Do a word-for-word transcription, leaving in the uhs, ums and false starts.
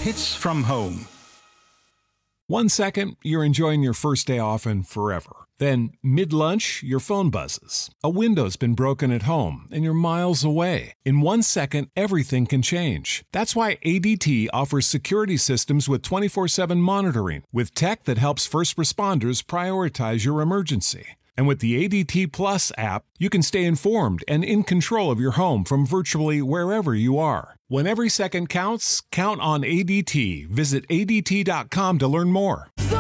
Hits from home. One second, you're enjoying your first day off and forever. Then, mid-lunch, your phone buzzes. A window's been broken at home, and you're miles away. In one second, everything can change. That's why A D T offers security systems with twenty-four seven monitoring, with tech that helps first responders prioritize your emergency. And with the A D T Plus app, you can stay informed and in control of your home from virtually wherever you are. When every second counts, count on A D T. Visit A D T dot com to learn more.